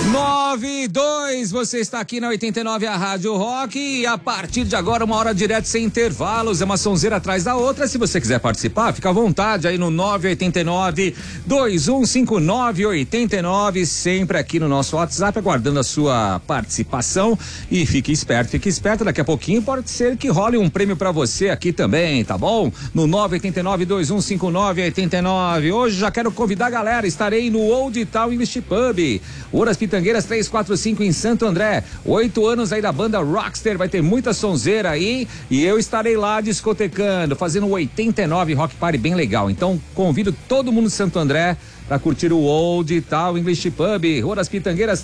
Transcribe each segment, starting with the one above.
9:02, você está aqui na 89, a Rádio Rock, e a partir de agora, uma hora direto sem intervalos, é uma sonzeira atrás da outra. Se você quiser participar, fica à vontade aí no 989-2159-89, sempre aqui no nosso WhatsApp, aguardando a sua participação. E fique esperto, daqui a pouquinho pode ser que role um prêmio pra você aqui também, tá bom? No 989-2159-89. Hoje já quero convidar a galera, estarei no Old Town English Pub, Ouras Pitangueiras 345 em Santo André. 8 anos aí da banda Rockster, vai ter muita sonzeira aí e eu estarei lá discotecando, fazendo um 89 Rock Party bem legal. Então convido todo mundo de Santo André para curtir o Old Town English Pub, Ouras Pitangueiras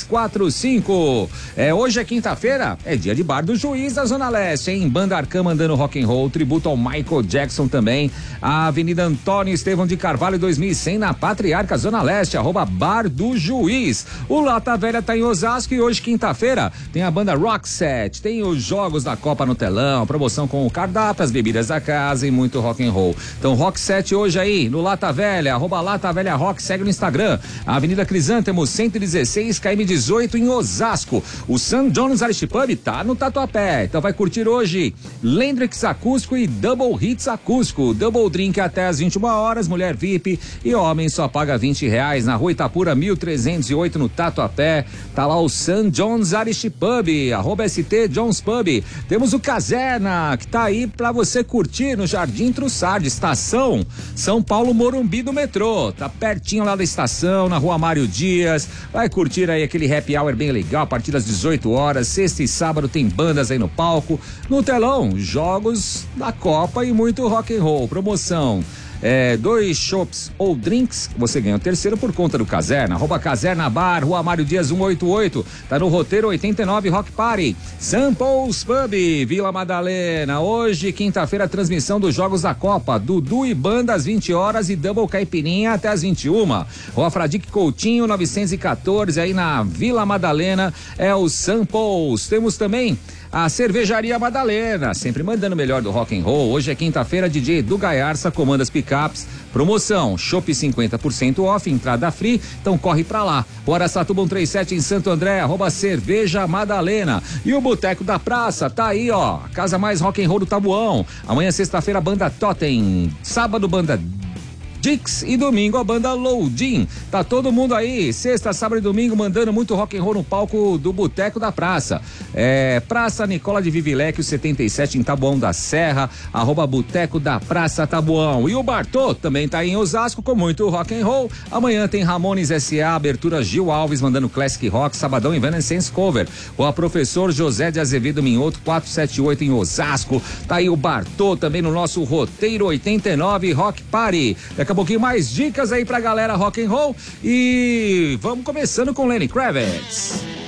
345. Hoje é quinta-feira, é dia de bar do Juiz da Zona Leste, hein? Banda Arcã mandando rock and roll, tributo ao Michael Jackson também. A Avenida Antônio Estevão de Carvalho 2100 na Patriarca Zona Leste, @Bar do Juiz. O Lata Velha tá em Osasco e hoje, quinta-feira, tem a banda Rock Set, tem os jogos da Copa no telão, promoção com o cardápio, as bebidas da casa e muito rock and roll. Então Rock Set hoje aí no Lata Velha, @Lata Velha Rock, segue no Instagram. A Avenida Crisântemo 116 km 18 em Osasco. O St. John's Irish Pub tá no Tatuapé, então vai curtir hoje Lendrix Acústico e Double Hits Acústico, Double Drink até às 21 horas, mulher VIP e homem só paga R$20 na Rua Itapura 1308 no Tatuapé. Tá lá o St. John's Irish Pub, @ST John's Pub. Temos o Caserna, que tá aí pra você curtir no Jardim Trussardi, estação São Paulo Morumbi do metrô, tá pertinho lá da estação, na Rua Mário Dias. Vai curtir aí aquele happy hour bem legal a partir das 18 horas, sexta e sábado tem bandas aí no palco. No telão, jogos da Copa e muito rock and roll. Promoção: 2 chopps ou drinks, você ganha o terceiro por conta do Caserna. @Caserna Bar, Rua Mário Dias 188. Tá no roteiro 89 Rock Party. Samples Pub, Vila Madalena. Hoje, quinta-feira, transmissão dos Jogos da Copa. Dudu e banda às 20 horas e Double Caipirinha até às 21. Rua Fradique Coutinho 914, aí na Vila Madalena, é o Samples. Temos também a Cervejaria Madalena, sempre mandando o melhor do rock and roll. Hoje é quinta-feira, DJ Edu Gaiarsa comanda as picapes. Promoção: chopp 50% off, entrada free, então corre pra lá. O Araçatuba 137 em Santo André, @Cerveja Madalena. E o Boteco da Praça, tá aí, ó, a casa mais rock and roll do Tabuão. Amanhã, sexta-feira, banda Totem. Sábado, banda Dix e domingo a banda Loadin. Tá todo mundo aí, sexta, sábado e domingo, mandando muito rock and roll no palco do Boteco da Praça. Praça Nicola de Vivileque, 77 em Taboão da Serra, @Boteco da Praça Taboão. E o Bartô também tá aí em Osasco com muito rock and roll. Amanhã tem Ramones S.A., abertura Gil Alves mandando classic rock, sabadão Evanescence cover. O professor José de Azevedo Minhoto 478 em Osasco. Tá aí o Bartô também no nosso roteiro 89 Rock Party. Daqui a pouquinho mais dicas aí pra galera rock and roll e vamos começando com Lenny Kravitz.